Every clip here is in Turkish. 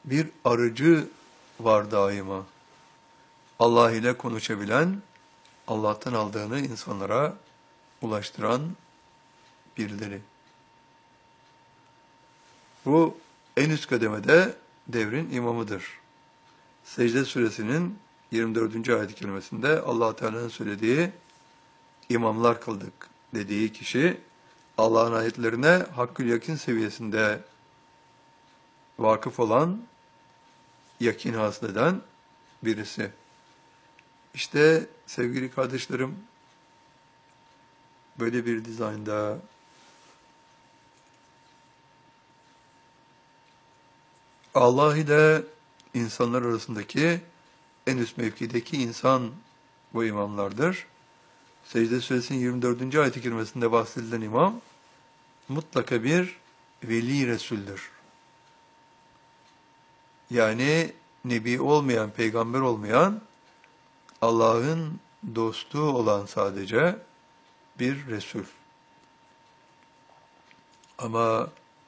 bir aracı var daima. Allah ile konuşabilen, Allah'tan aldığını insanlara ulaştıran birileri. Bu en üst kademede devrin imamıdır. Secde suresinin 24. ayet-i kerimesinde Allah Teala'nın söylediği imamlar kıldık dediği kişi Allah'ın ayetlerine hakkül yakin seviyesinde vakıf olan, yakin hasıl eden birisi. İşte sevgili kardeşlerim, böyle bir dizaynda Allah ile insanlar arasındaki en üst mevkideki insan bu imamlardır. Secde Suresinin 24. ayet-i kerimesinde bahsedilen imam mutlaka bir veli resuldür. Yani nebi olmayan, peygamber olmayan, Allah'ın dostu olan sadece bir resul. Ama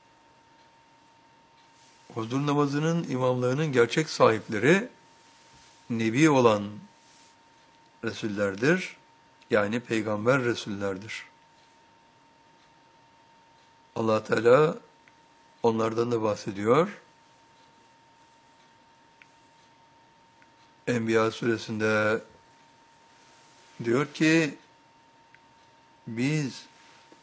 huzur namazının imamlarının gerçek sahipleri nebi olan resullerdir. Yani peygamber resullerdir. Allah Teala onlardan da bahsediyor. Enbiya suresinde diyor ki biz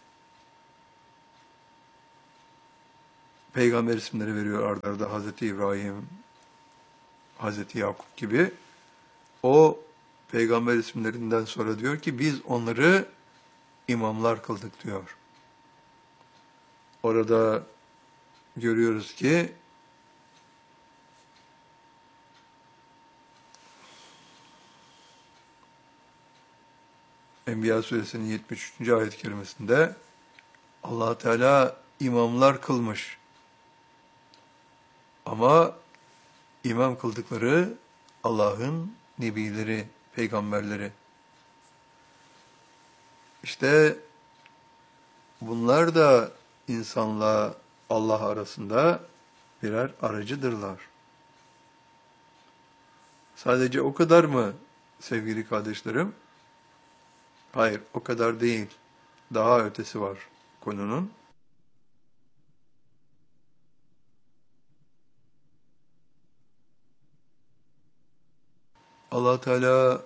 peygamber isimleri veriyor ard arda Hazreti İbrahim, Hazreti Yakup gibi. O peygamber isimlerinden sonra diyor ki biz onları imamlar kıldık diyor. Orada görüyoruz ki Enbiya suresinin 73. ayet-i kerimesinde Allah Teala imamlar kılmış. Ama imam kıldıkları Allah'ın nebileri, peygamberleri. İşte bunlar da insanla Allah arasında birer aracıdırlar. Sadece o kadar mı sevgili kardeşlerim? Hayır, o kadar değil. Daha ötesi var konunun. Allah Teala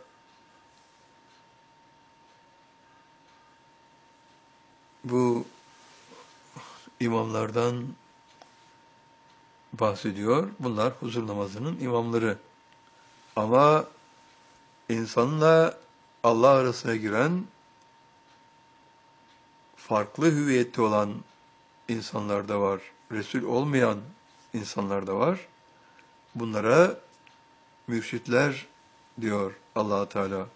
bu imamlardan bahsediyor. Bunlar huzur namazının imamları. Ama insanla Allah arasına giren farklı hüviyette olan insanlar da var. Resul olmayan insanlar da var. Bunlara mürşitler diyor Allah Teala.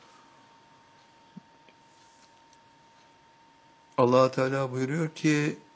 Allah Teala buyuruyor ki